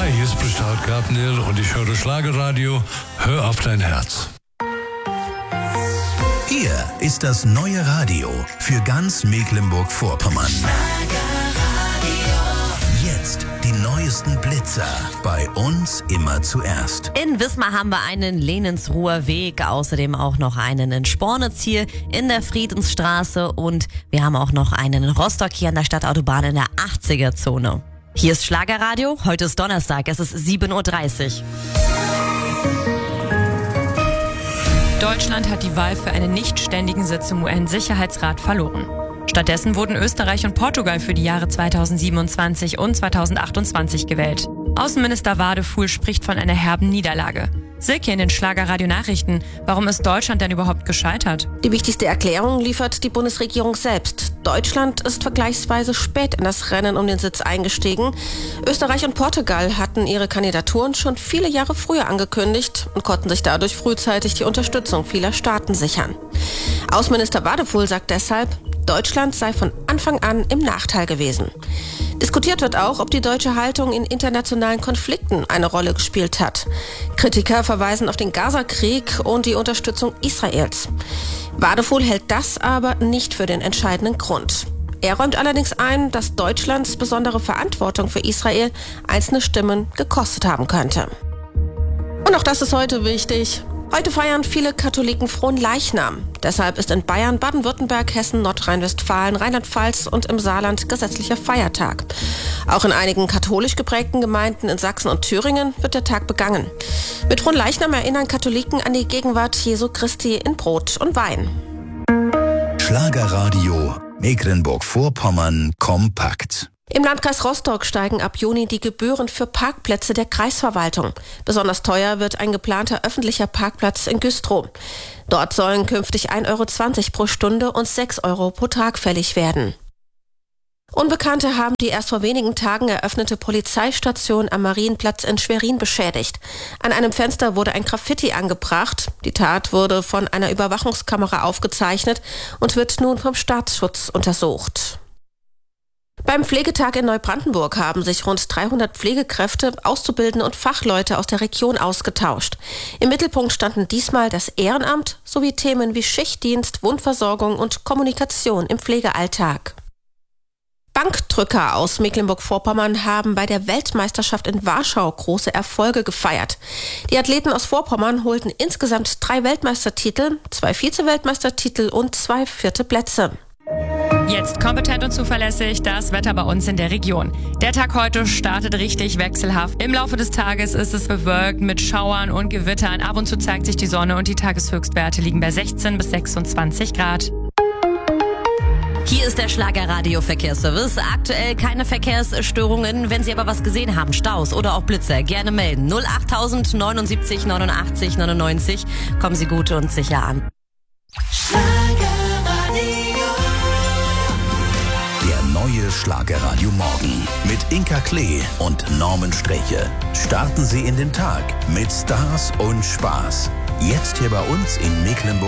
Hi, hier ist Bestaut Gabnil und ich höre Schlagerradio. Hör auf dein Herz. Hier ist das neue Radio für ganz Mecklenburg-Vorpommern. Jetzt die neuesten Blitzer. Bei uns immer zuerst. In Wismar haben wir einen Lehnsruher Weg, außerdem auch noch einen in Spornitz hier in der Friedensstraße und wir haben auch noch einen in Rostock hier an der Stadtautobahn in der 80er-Zone. Hier ist Schlagerradio, heute ist Donnerstag, es ist 7:30 Uhr. Deutschland hat die Wahl für einen nichtständigen Sitz im UN-Sicherheitsrat verloren. Stattdessen wurden Österreich und Portugal für die Jahre 2027 und 2028 gewählt. Außenminister Wadefuhl spricht von einer herben Niederlage. Silke in den Schlagerradio-Nachrichten. Warum ist Deutschland denn überhaupt gescheitert? Die wichtigste Erklärung liefert die Bundesregierung selbst. Deutschland ist vergleichsweise spät in das Rennen um den Sitz eingestiegen. Österreich und Portugal hatten ihre Kandidaturen schon viele Jahre früher angekündigt und konnten sich dadurch frühzeitig die Unterstützung vieler Staaten sichern. Außenminister Wadefuhl sagt deshalb, Deutschland sei von Anfang an im Nachteil gewesen. Diskutiert wird auch, ob die deutsche Haltung in internationalen Konflikten eine Rolle gespielt hat. Kritiker verweisen auf den Gaza-Krieg und die Unterstützung Israels. Wadefuhl hält das aber nicht für den entscheidenden Grund. Er räumt allerdings ein, dass Deutschlands besondere Verantwortung für Israel einzelne Stimmen gekostet haben könnte. Und auch das ist heute wichtig. Heute feiern viele Katholiken Fronleichnam. Deshalb ist in Bayern, Baden-Württemberg, Hessen, Nordrhein-Westfalen, Rheinland-Pfalz und im Saarland gesetzlicher Feiertag. Auch in einigen katholisch geprägten Gemeinden in Sachsen und Thüringen wird der Tag begangen. Mit Fronleichnam erinnern Katholiken an die Gegenwart Jesu Christi in Brot und Wein. Schlagerradio Mecklenburg-Vorpommern kompakt. Im Landkreis Rostock steigen ab Juni die Gebühren für Parkplätze der Kreisverwaltung. Besonders teuer wird ein geplanter öffentlicher Parkplatz in Güstrow. Dort sollen künftig 1,20 Euro pro Stunde und 6 Euro pro Tag fällig werden. Unbekannte haben die erst vor wenigen Tagen eröffnete Polizeistation am Marienplatz in Schwerin beschädigt. An einem Fenster wurde ein Graffiti angebracht. Die Tat wurde von einer Überwachungskamera aufgezeichnet und wird nun vom Staatsschutz untersucht. Beim Pflegetag in Neubrandenburg haben sich rund 300 Pflegekräfte, Auszubildende und Fachleute aus der Region ausgetauscht. Im Mittelpunkt standen diesmal das Ehrenamt sowie Themen wie Schichtdienst, Wundversorgung und Kommunikation im Pflegealltag. Bankdrücker aus Mecklenburg-Vorpommern haben bei der Weltmeisterschaft in Warschau große Erfolge gefeiert. Die Athleten aus Vorpommern holten insgesamt 3 Weltmeistertitel, 2 Vize-Weltmeistertitel und 2 4. Plätze. Jetzt kompetent und zuverlässig das Wetter bei uns in der Region. Der Tag heute startet richtig wechselhaft. Im Laufe des Tages ist es bewölkt mit Schauern und Gewittern. Ab und zu zeigt sich die Sonne und die Tageshöchstwerte liegen bei 16 bis 26 Grad. Hier ist der Schlagerradio-Verkehrsservice. Aktuell keine Verkehrsstörungen. Wenn Sie aber was gesehen haben, Staus oder auch Blitzer, gerne melden. 08000 79 89 99. Kommen Sie gut und sicher an. Der neue Schlagerradio Morgen mit Inka Klee und Norman Streche. Starten Sie in den Tag mit Stars und Spaß. Jetzt hier bei uns in Mecklenburg.